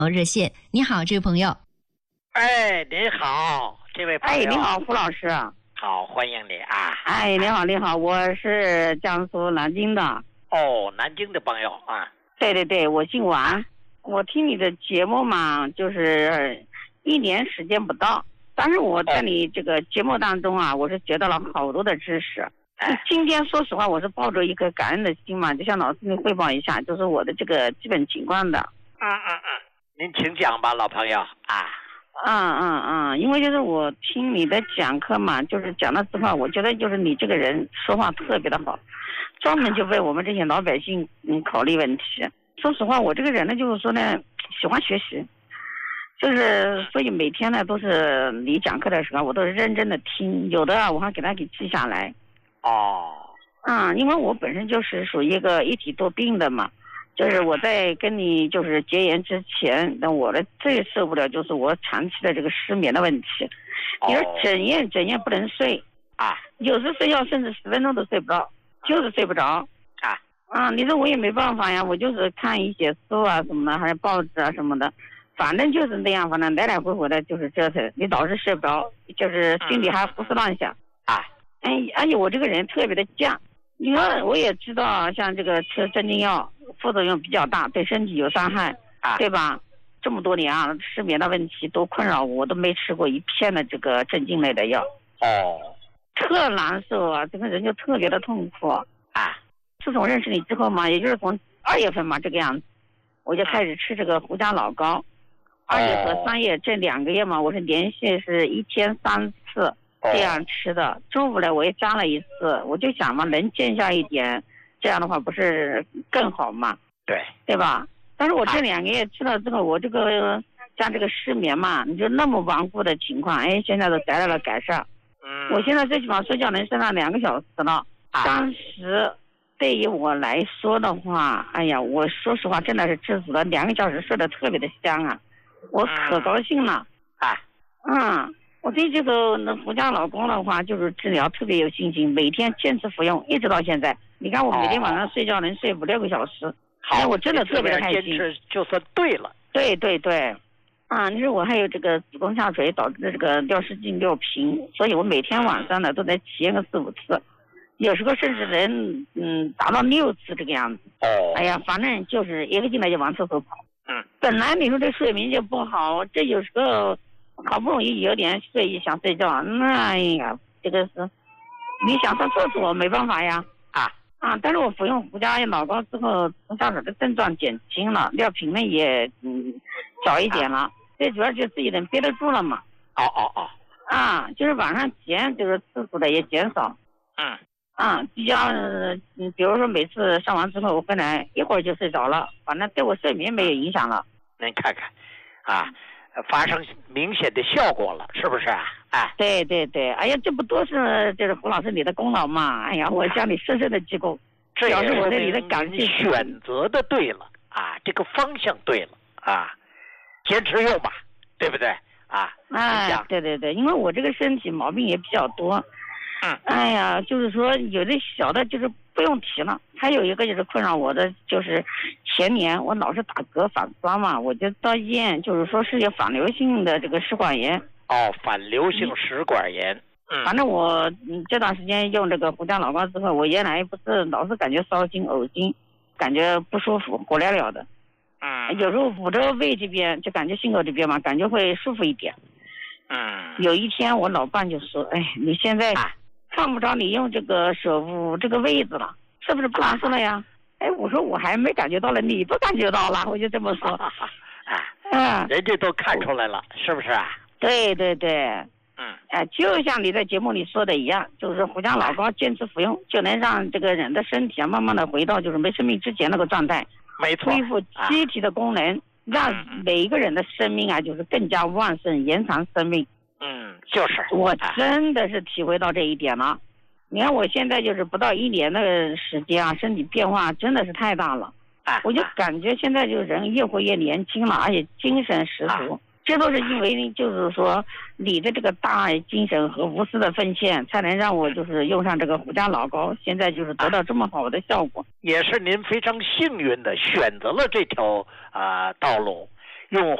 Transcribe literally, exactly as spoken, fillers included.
热线。你好，这位朋友。 哎，您好，这位朋友。 哎，你好，胡老师。 好，欢迎你啊。 哎，你好，你好，我是江苏南京的。 哦，南京的朋友啊。 对对对，我姓王。我听你的节目嘛，就是一年时间不到，但是我在你这个节目当中啊，我是学到了好多的知识。 哎， 今天说实话，我是抱着一个感恩的心嘛，就向老师您汇报一下，就是我的这个基本情况的。 嗯嗯嗯，您请讲吧，老朋友啊。 嗯嗯嗯，因为就是我听你的讲课嘛，就是讲了之后，我觉得就是你这个人说话特别的好，专门就为我们这些老百姓嗯考虑问题。说实话，我这个人呢，就是说呢，喜欢学习，就是所以每天呢都是你讲课的时候，我都是认真的听，有的啊我还给他给记下来。 哦。 嗯，因为我本身就是属于一个一体多病的嘛。就是我在跟你就是结缘之前，那我的最受不了就是我长期的这个失眠的问题。你说整夜整夜不能睡啊， 有时睡觉甚至十分钟都睡不着，就是睡不着啊。 啊，你说我也没办法呀，我就是看一些书啊什么的，还是报纸啊什么的，反正就是那样，反正来来回回的就是折腾，你老是睡不着，就是心里还胡思乱想啊。 哎，而且我这个人特别的犟。你说我也知道，像这个吃镇静药副作用比较大，对身体有伤害， 啊， 对吧？这么多年啊，失眠的问题都困扰我，我都没吃过一片的这个镇静类的药。 哦， 特难受啊，整个人就特别的痛苦啊。 自从认识你之后嘛，也就是从二月份嘛这个样子，我就开始吃这个胡椒老膏。二月和三月这两个月嘛，我是连续是一天三次。这样吃的，中午呢我也加了一次，我就想嘛，能见效一点，这样的话不是更好嘛？ 对， 对吧？但是我这两个月吃了之后，我这个像这个失眠嘛，你就那么顽固的情况，哎，现在都得到了改善。 嗯， 我现在最起码睡觉能睡上两个小时了。 啊、 当时对于我来说的话，哎呀，我说实话真的是知足了，两个小时睡得特别的香啊，我可高兴了。 啊， 嗯。我对这个那胡椒老公的话，就是治疗特别有信心，每天坚持服用，一直到现在。你看我每天晚上睡觉能睡五六个小时，哎，我真的特别的开心。 坚持就算对了。 对对对，啊，你说我还有这个子宫下垂导致的这个尿失禁尿频，所以我每天晚上呢都得体验个四五次，有时候甚至能嗯达到六次这个样子。 哦。哎呀，反正就是一个劲来就往厕所跑。 嗯。 本来你说这睡眠就不好，这有时候。好不容易有点睡意想睡觉，那呀，这个是你想上厕所没办法呀啊啊！但是我服用胡椒老膏之后，下水的症状减轻了，尿频呢也嗯少一点了，最、啊、主要就是自己能憋得住了嘛。 哦哦哦。 啊，就是晚上减这个次数的也减少。 嗯。 啊，比较嗯，比如说每次上完之后，我本来一会儿就睡着了，反正对我睡眠没有影响了。 您看看，啊。发生明显的效果了，是不是啊？哎， 对对对，哎呀，这不都是就是胡老师你的功劳嘛？哎呀，我向你深深的鞠躬，表示我对你的感谢。 选择的对了啊，这个方向对了啊，坚持用吧，对不对啊？ 哎，对对对，因为我这个身体毛病也比较多。 嗯。 哎呀，就是说有的小的就是不用提了，还有一个就是困扰我的，就是前年我老是打嗝反酸嘛，我就到医院，就是说是有反流性的这个食管炎。 哦，反流性食管炎。 嗯。反正我嗯这段时间用这个胡椒老膏之后，我原来不是老是感觉烧心、呕心，感觉不舒服，火燎燎的。 嗯。 有时候捂着胃这边，就感觉心口这边嘛，感觉会舒服一点。 嗯。 有一天我老伴就说：“哎，你现在。啊”看不着你用这个手捂这个位置了，是不是不难受了呀？哎，我说我还没感觉到了，你都感觉到了，我就这么说。啊， 嗯，人家都看出来了，是不是啊？ 对对对， 嗯， 哎，就像你在节目里说的一样，就是胡椒老膏坚持服用，就能让这个人的身体啊，慢慢的回到就是没生命之前那个状态， 没错， 恢复机体的功能，让每一个人的生命啊，就是更加旺盛，延长生命。 嗯，就是我真的是体会到这一点了。你看我现在就是不到一年的时间啊，身体变化真的是太大了。我就感觉现在就人越活越年轻了，而且精神十足。这都是因为就是说你的这个大爱精神和无私的奉献，才能让我就是用上这个胡椒老膏，现在就是得到这么好的效果。 也是您非常幸运的选择了这条啊、呃、道路。 用